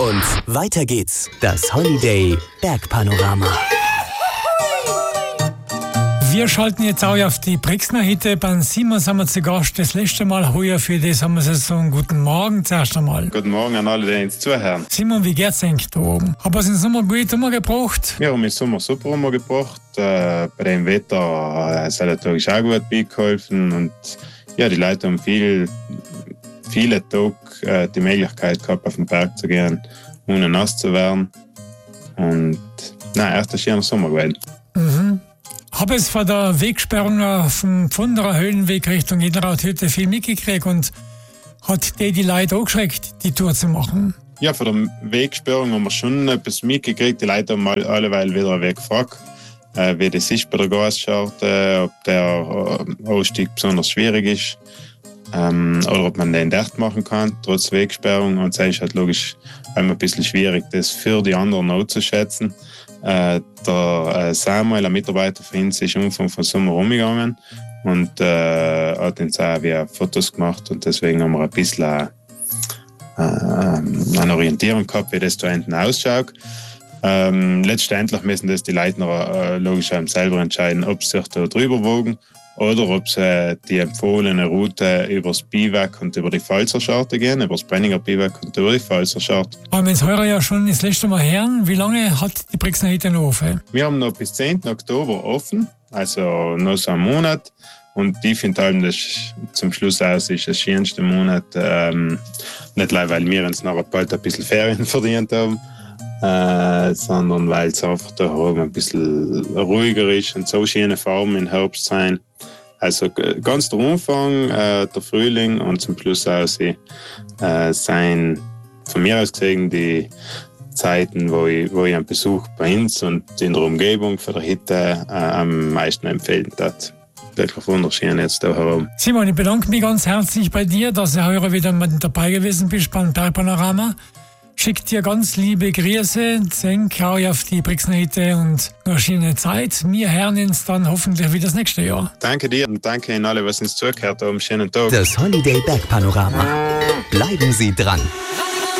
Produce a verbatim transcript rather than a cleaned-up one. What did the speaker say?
Und weiter geht's. Das Holiday Bergpanorama. Wir schalten jetzt auch auf die Brixner Hütte. Beim Simon sind wir zu Gast. Das letzte Mal heuer für das haben wir so einen guten Morgen zuerst einmal. Guten Morgen an alle, die uns zuhören. Simon, wie geht's eigentlich da oben? Haben wir es im Sommer gut umgebracht? Wir haben im Sommer super umgebracht. Äh, bei dem Wetter äh, ist es natürlich auch gut beigeholfen. Und ja, die Leute haben viel, viele Tage äh, die Möglichkeit gehabt, auf den Berg zu gehen, ohne nass zu werden. Und nein, erst ein schöner Sommer gewesen. Mhm. Habe es von der Wegsperrung auf dem Pfunderer Höhenweg Richtung Niederrauthütte viel mitgekriegt und hat die die Leute angeschreckt, die Tour zu machen? Ja, von der Wegsperrung haben wir schon etwas mitgekriegt. Die Leute haben alleweil wieder einen Weg gefragt, äh, wie das ist bei der Gaskarte, ob der Ausstieg besonders schwierig ist ähm, oder ob man den dicht machen kann, trotz Wegsperrung. Und es ist halt logisch immer ein bisschen schwierig, das für die anderen auszuschätzen. Äh, der äh, Samuel, ein Mitarbeiter von uns, ist Anfang vom Sommer rumgegangen und äh, hat uns auch wieder Fotos gemacht und deswegen haben wir ein bisschen äh, äh, eine Orientierung gehabt, wie das da hinten ausschaut. Ähm, letztendlich müssen das die Leute noch, äh, logisch selber entscheiden, ob sie sich da drüber wogen oder ob sie die empfohlene Route über das Biwak und über die Pfalzerscharte gehen, über das Brenninger Biwak und über die Pfalzerscharte. Aber wenn es heuer ja schon das letzte Mal hören, wie lange hat die Brixner Hütte noch offen? Wir haben noch bis zehnten Oktober offen, also noch so einen Monat. Und ich finde halt, das zum Schluss aus ist der schönste Monat. Ähm, nicht nur, weil wir uns nachher bald ein bisschen Ferien verdient haben, äh, sondern weil es einfach da oben ein bisschen ruhiger ist und so schöne Farben im Herbst sein. Also ganz der Anfang, äh, der Frühling und zum Schluss auch sie, äh, sein von mir aus gesehen die Zeiten, wo ich, wo ich einen Besuch bei uns und in der Umgebung von der Hütte äh, am meisten empfehlen darf. Wirklich wunderschön jetzt da herum. Simon, ich bedanke mich ganz herzlich bei dir, dass du heute wieder mit dabei gewesen bist beim Bergpanorama. Schick dir ganz liebe Grüße, denke auch auf die Brixner Hütte und eine schöne Zeit. Wir hören uns dann hoffentlich wieder das nächste Jahr. Danke dir und danke Ihnen alle, was uns zugehört haben. Schönen Tag. Das Holiday Bergpanorama. Bleiben Sie dran.